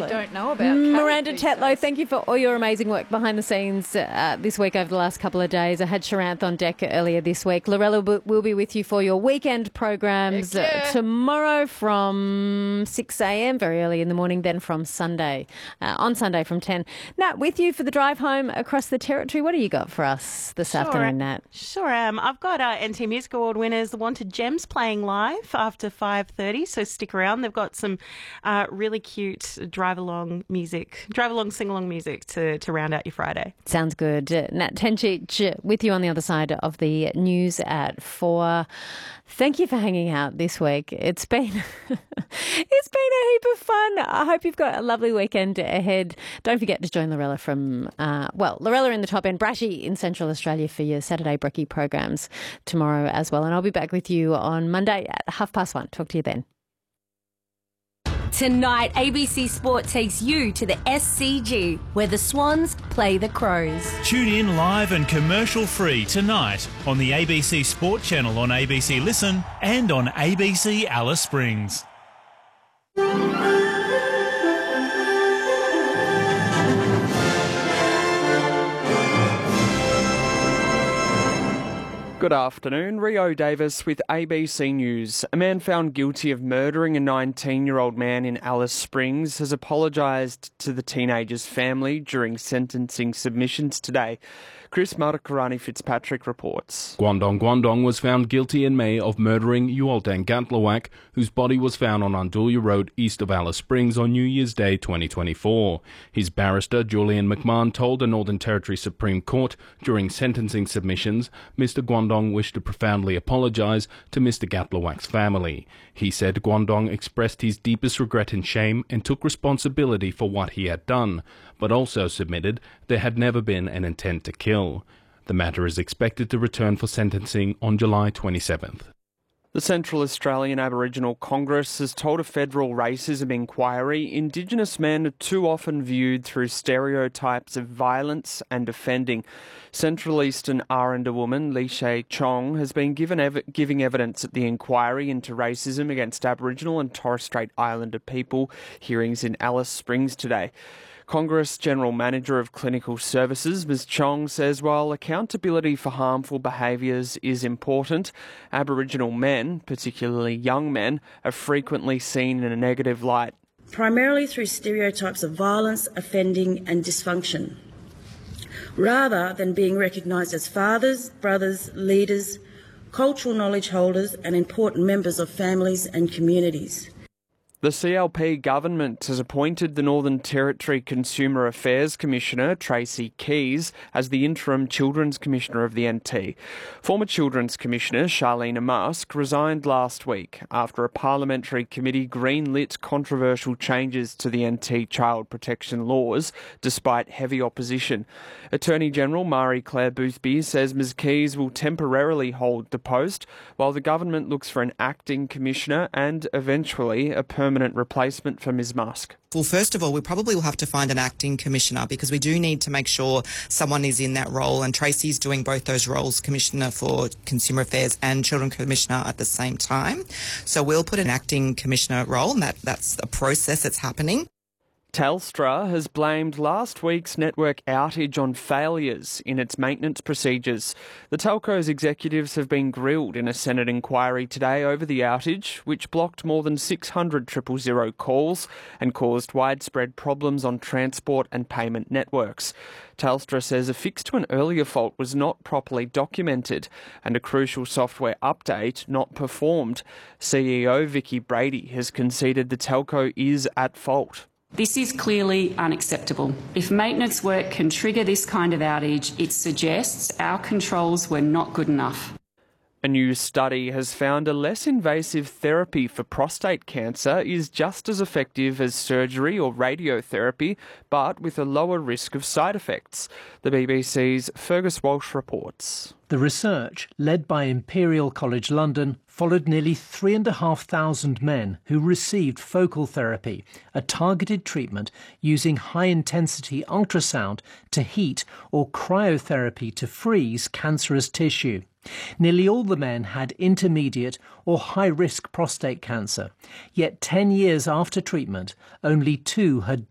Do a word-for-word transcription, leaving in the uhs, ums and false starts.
really don't know about. Miranda Tetlow, thank you for all your amazing work behind the scenes uh, this week over the last couple of days. I had Sharanth on deck earlier this week. Lorella w- will be with you for your weekend programs yeah. uh, tomorrow from six a.m, very early in the morning, then from Sunday, uh, on Sunday from ten. Nat, with you for the drive home across the territory. What do you got for us this Sure. afternoon, Nat? Sure am. I've got uh, N T Music Award winners, the Wanted Gems, playing live after five thirty, so stick around. They've got some uh, really cute drive-along music, drive-along, sing-along music to, to round out your Friday. Sounds good. Uh, Nat Tencic with you on the other side of the news at four. Thank you for hanging out this week. It's been it's been a heap of fun. I hope you've got a lovely weekend ahead. Don't forget to join Lorella from, uh, well, Lorella in the top end, Brashy in Central Australia for your Saturday Brekkie programs tomorrow as well. And I'll be back with you on Monday at half past one. Talk to you then. Tonight, A B C Sport takes you to the S C G, where the Swans play the Crows. Tune in live and commercial-free tonight on the A B C Sport channel on A B C Listen and on A B C Alice Springs. Good afternoon, Rio Davis with A B C News. A man found guilty of murdering a nineteen-year-old man in Alice Springs has apologised to the teenager's family during sentencing submissions today. Chris Marakarani Fitzpatrick reports. Guangdong Guangdong was found guilty in May of murdering Yuoltang Gatlawak, whose body was found on Andulia Road east of Alice Springs on New Year's Day twenty twenty-four. His barrister, Julian McMahon, told the Northern Territory Supreme Court during sentencing submissions Mister Guangdong wished to profoundly apologise to Mister Gatlawak's family. He said Guangdong expressed his deepest regret and shame and took responsibility for what he had done, but also submitted there had never been an intent to kill. The matter is expected to return for sentencing on July twenty-seventh. The Central Australian Aboriginal Congress has told a federal racism inquiry Indigenous men are too often viewed through stereotypes of violence and offending. Central Eastern Aranda woman Lee Shea Chong has been given ev- giving evidence at the inquiry into racism against Aboriginal and Torres Strait Islander people, hearings in Alice Springs today. Congress General Manager of Clinical Services, Miz Chong, says while accountability for harmful behaviours is important, Aboriginal men, particularly young men, are frequently seen in a negative light. Primarily through stereotypes of violence, offending and dysfunction, rather than being recognised as fathers, brothers, leaders, cultural knowledge holders and important members of families and communities. The C L P government has appointed the Northern Territory Consumer Affairs Commissioner, Tracy Keys, as the interim Children's Commissioner of the N T. Former Children's Commissioner Charlene Musk resigned last week after a parliamentary committee greenlit controversial changes to the N T child protection laws, despite heavy opposition. Attorney General Marie-Claire Boothby says Miz Keys will temporarily hold the post, while the government looks for an acting commissioner and, eventually, a permanent permanent replacement for Miz Musk? Well, first of all, we probably will have to find an acting commissioner because we do need to make sure someone is in that role, and Tracy's doing both those roles, Commissioner for Consumer Affairs and Children Commissioner at the same time. So we'll put an acting commissioner role, and that, that's a process that's happening. Telstra has blamed last week's network outage on failures in its maintenance procedures. The telco's executives have been grilled in a Senate inquiry today over the outage, which blocked more than six hundred triple zero calls and caused widespread problems on transport and payment networks. Telstra says a fix to an earlier fault was not properly documented and a crucial software update not performed. C E O Vicky Brady has conceded the telco is at fault. This is clearly unacceptable. If maintenance work can trigger this kind of outage, it suggests our controls were not good enough. A new study has found a less invasive therapy for prostate cancer is just as effective as surgery or radiotherapy, but with a lower risk of side effects. The B B C's Fergus Walsh reports. The research, led by Imperial College London, followed nearly three and a half thousand men who received focal therapy, a targeted treatment using high-intensity ultrasound to heat or cryotherapy to freeze cancerous tissue. Nearly all the men had intermediate or high-risk prostate cancer, yet ten years after treatment, only two had